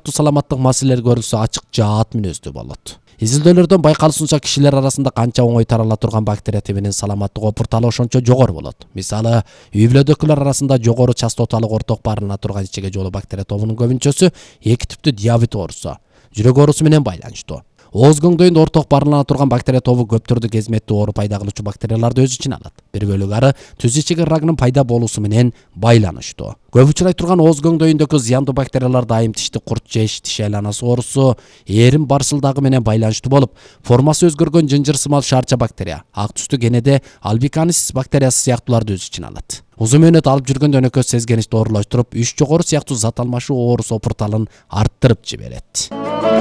сыяктуу саламаттык маселелер көрүлсө ачык жаат мүнөздүү болот. Изилдөөлөрдөн байкалышынча кишилер арасында канча оңой тарала турган бактерия тибинин саламаттык опурталы ошончо жогору болот. Мисалы, үй бүлөдөгүлөр арасында жогору частоталык орток барылына турган ичеге жолу бактерия тобунун көбүнчөсү эки типтүү диабет оорусу, жүрөк оорусу менен байланыштуу. Ооз көңдөйүндө орток барылана турган бактерия тобу көп түрдүү кезметтүү оору пайда кылуучу бактерияларды өз ичине алат. Бир бөлүгү ары түз ичеги рагынын пайда болуусу менен байланыштуу. Көп учурай турган ооз көңдөйүндөгү зыяндуу бактериялар дайым тиштик курт жеш, тиш айланасы оорусу, эрим барсылдагы менен байланыштуу болуп, формасы өзгөргөн жынжыр сымал шаарча бактерия, ак түстүү кенеде альбиканис бактериясы сыяктууларды өз ичине алат. Узун мөөнөт алып жүргөндө өнөкөс сезгеничти оорулаштырып, үч жогору сыяктуу зат алмашуу оорус опурталын арттырып жиберет.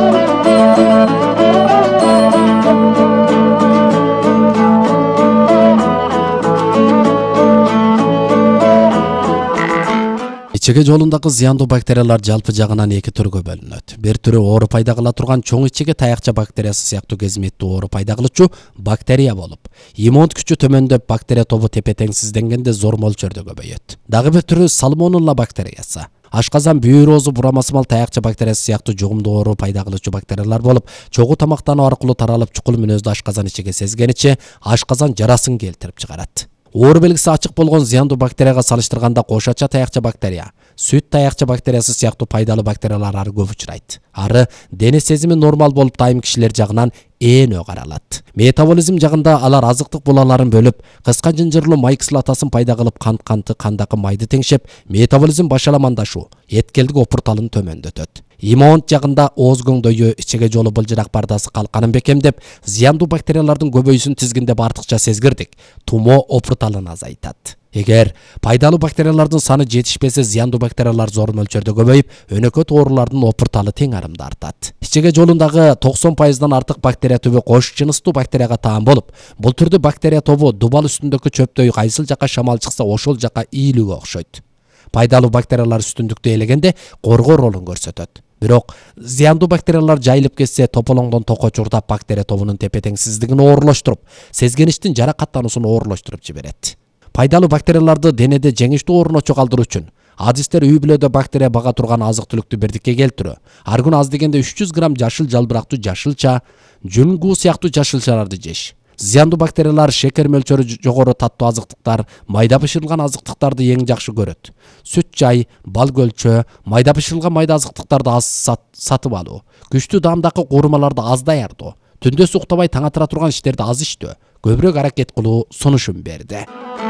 Ичеге жолундагы зыяндуу бактериялар жалпы жагынан эки түргө бөлүнөт. Бир түрү оору пайда кыла турган чоң ичеге таякча бактериясы сыяктуу кезметтүү оору пайда кылуучу бактерия болуп, иммун күчү төмөндөп, бактерия тобу тепе-теңсизденгенде зор мөлчөрдө көбөйөт. Дагы бир түрү сальмонелла бактериясы. Ашказан, бүйүр оозу, бурамасымал таякча бактериясы сыяктуу жугумдуу оору пайда кылуучу бактериялар болуп, чогуу тамактануу аркылуу таралып, чукул мүнөздүү ашказан ичеге сезгениче ашказан жарасын келтирип чыгарат. Оору белгиси ачык болгон зыяндуу бактерияга салыштырганда кошача таякча бактерия, сүт таякча бактериясы сыяктуу пайдалуу бактериялар ары көп учурайт. Ары дене сезими нормал болуп, дайым кишилер жагынан ээнөө каралат. Метаболизм жагында алар азыктык булаларын бөлүп, кыска жынжырлуу май кислотасын пайда кылып, канты кандагы майды теңшеп, метаболизм башаламандашуу, эткелдик опурталын төмөндөтөт. Иммун жагында ооз көңдөйү, ичеге жолу былжырак пардасы калканын бекемдеп, зыяндуу бактериялардын көбөйүүсүн тизгиндеп артыкча сезгирдик, тумо опурталын азайтат. Эгер пайдалуу бактериялардын саны жетишпесе, зыяндуу бактериялар зор мөлчөрдө көбөйүп, өнөкөт оорулардын опурталы тең арымда артат. Ичеге жолундагы 90%дан артык бактерия түбү кош жыныстуу бактерияга таан болуп, бул түрдүү бактерия тобу дубал үстүндөгү чөптөй кайсыл жака шамал чыкса ошол жака ийилүүгө окшойт. Пайдалуу бактериялар үстүндүктү ээлегенде коргоо ролун көрсөтөт. Бирок зыяндуу бактериялар жайылып кетсе, тополоңдон токо чурдап, бактерия тобунун тепе-теңсиздигин оорулаштырып, сезгеничтин жаракаттануусун оорулаштырып жиберет. Пайдалуу бактерияларды денеде жеңиштүү орночо калтыруу үчүн адистер үй бүлөдө бактерия бага турган азык-түлүктү бирдикке келтирүү, ар күнү аз дегенде 300 грамм жашыл жалбырактуу жашылча, жүнгүү сыяктуу жашылчаларды жеш. Зыяндуу бактериялар шекер мөлчөрү жогору таттуу азыктыктар, майда бышырылган азыктыктарды эң жакшы көрөт. Сүт жай, бал көлчө, майда бышырылган майда азыктыктарды аз сатып алуу, күчтүү даамдагы куурмаларды аз даярдоо, түндө уктабай таң атыра турган иштерди аз иштөө, көбүрөөк аракет кылуу сунушун берди.